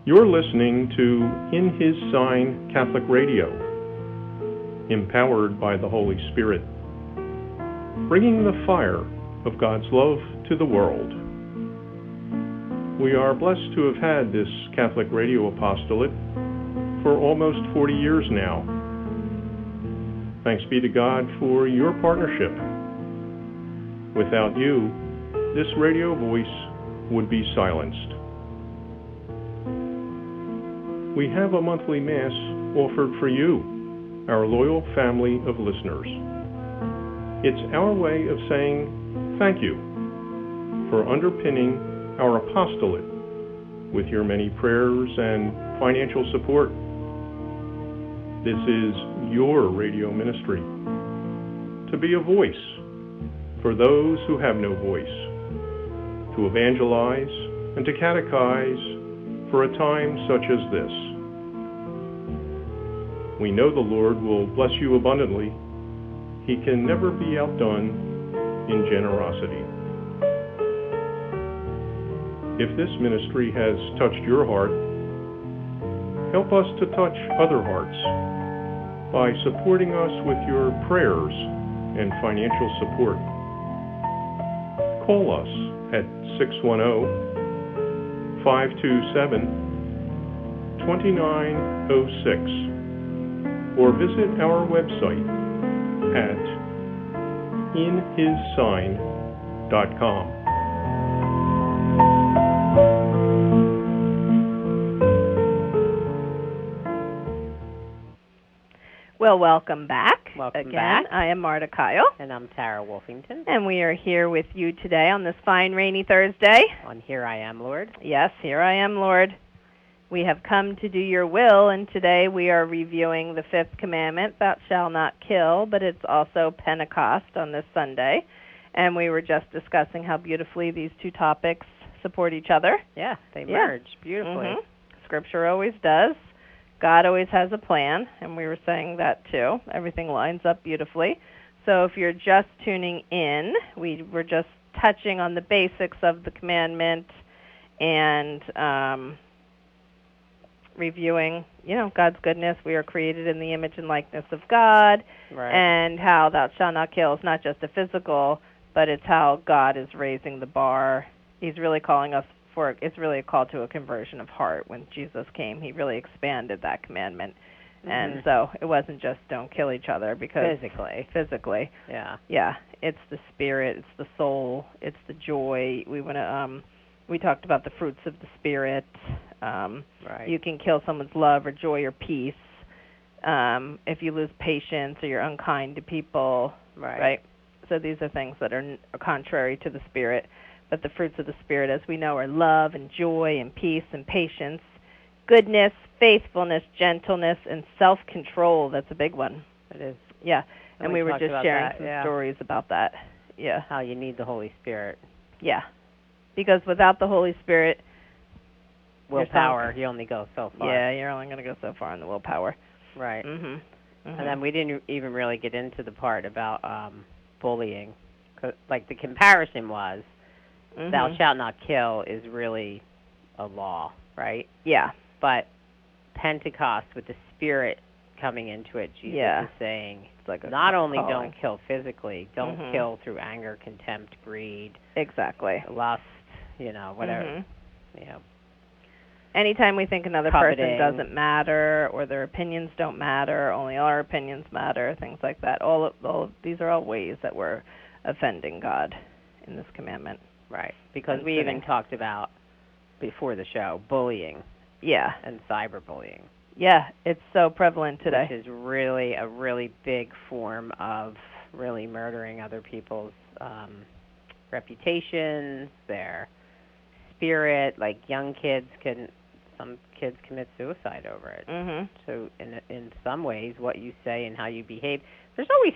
You're listening to In His Sign Catholic Radio, empowered by the Holy Spirit, bringing the fire of God's love to the world. We are blessed to have had this Catholic radio apostolate for almost 40 years now. Thanks be to God for your partnership. Without you, this radio voice would be silenced. We have a monthly Mass offered for you, our loyal family of listeners. It's our way of saying thank you for underpinning our apostolate with your many prayers and financial support. This is your radio ministry, to be a voice for those who have no voice, to evangelize and to catechize for a time such as this. We know the Lord will bless you abundantly. He can never be outdone in generosity. If this ministry has touched your heart, help us to touch other hearts by supporting us with your prayers and financial support. Call us at 610-527-2906 or visit our website at inhissign.com. Well, welcome back. Welcome again. back. I am Marta Kyle. And I'm Tara Wolfington. And we are here with you today on this fine rainy Thursday. On Here I Am, Lord. Yes, here I am, Lord. We have come to do your will, and today we are reviewing the fifth commandment, thou shalt not kill, but it's also Pentecost on this Sunday. And we were just discussing how beautifully these two topics support each other. Yeah, they merge beautifully. Mm-hmm. Scripture always does. God always has a plan, and we were saying that too. Everything lines up beautifully. So if you're just tuning in, we were just touching on the basics of the commandment and reviewing, God's goodness. We are created in the image and likeness of God, right. And how thou shalt not kill is not just a physical, but it's how God is raising the bar. He's really calling us it's really a call to a conversion of heart. When Jesus came, he really expanded that commandment. Mm-hmm. And so it wasn't just don't kill each other because physically. Yeah. It's the spirit, it's the soul, it's the joy. We talked about the fruits of the spirit. Right. You can kill someone's love or joy or peace if you lose patience or you're unkind to people. Right. So these are things that are contrary to the spirit. But the fruits of the Spirit, as we know, are love and joy and peace and patience, goodness, faithfulness, gentleness, and self-control. That's a big one. It is. Yeah. And we were just sharing some stories about that. Yeah. How you need the Holy Spirit. Yeah. Because without the Holy Spirit, willpower, you only go so far. Yeah, you're only going to go so far in the willpower. Right. Mm-hmm. Mm-hmm. And then we didn't even really get into the part about bullying. Like the comparison was, mm-hmm. Thou shalt not kill is really a law, right? Yeah. But Pentecost, with the Spirit coming into it, Jesus is saying, it's like not only calling. Don't kill physically, don't mm-hmm. kill through anger, contempt, greed. Exactly. Lust, whatever. Mm-hmm. Anytime we think another coveting. person doesn't matter or their opinions don't matter, only our opinions matter, things like that, all of these are all ways that we're offending God in this commandment. Right, because we even talked about, before the show, bullying. Yeah. And cyberbullying. Yeah, it's so prevalent today. Which is really a really big form of really murdering other people's reputations, their spirit. Like some kids commit suicide over it. Mm-hmm. So in some ways, what you say and how you behave, there's always